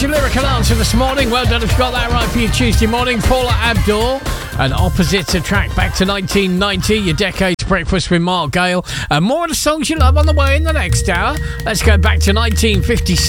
your lyrical answer this morning. Well done if you got that right for your Tuesday morning. Paula Abdul and Opposites, a track back to 1990. Your Decade's Breakfast with Mark Gale. And more of the songs you love on the way in the next hour. Let's go back to 1956.